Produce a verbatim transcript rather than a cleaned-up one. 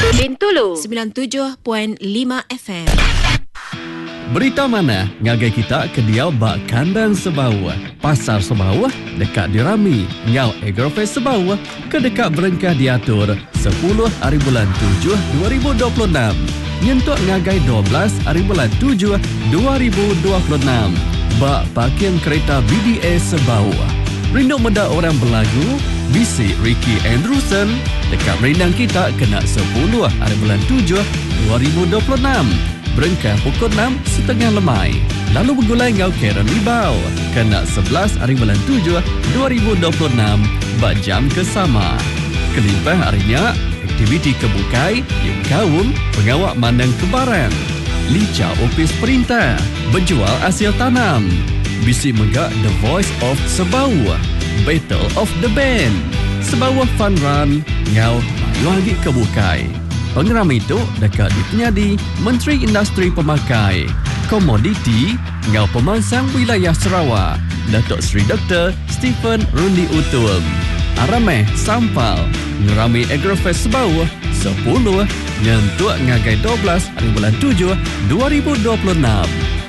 Bintulu sembilan tujuh perpuluhan lima F M. Berita mana ngagai kita ke Diau bak kandang Sebau. Pasar Sebau dekat dirami. Ngau Agrofest Sebau ke dekat berengkah diatur sepuluh hari bulan tujuh dua ribu dua puluh enam. Nyentuk ngagai dua belas hari bulan tujuh dua ribu dua puluh enam. Bak parkiran kereta B D A Sebau. Rindu menda orang berlagu, bisi Ricky Andrewson dekat merindang kita kena sepuluh hari bulan tujuh dua ribu dua puluh enam. Berengkah pukul enam setengah lemai. Lalu bergulai ngau Karen Ribau kena sebelas hari bulan tujuh dua ribu dua puluh enam bak jam kesama. Kelimpah harinya aktiviti kebukai yang kaum pengawak mandang kebaran. Lica ofis perintah berjual hasil tanam. Bisi megak The Voice of Sebau, Battle of the Band, Sebau Fun Run ngau mayu lagi kebukai. Pengeram itu dekat dipenyadi Menteri Industri Pemakai, Komoditi ngau pemangsang wilayah Sarawak, Datuk Seri Doktor Stephen Rundi Utum. Arameh Sampal ngerami Agrofest Sebau sepuluh nyentuk ngagai dua belas hari bulan tujuh dua ribu dua puluh enam.